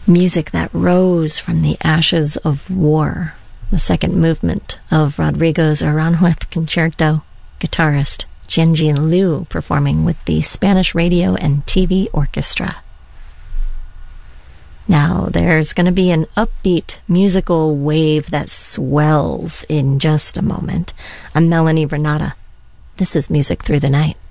Music that rose from the ashes of war. The second movement of Rodrigo's Aranjuez Concerto, guitarist Jianjin Liu performing with the Spanish Radio and TV Orchestra. Now, there's going to be an upbeat musical wave that swells in just a moment. I'm Melanie Renata. This is Music Through the Night.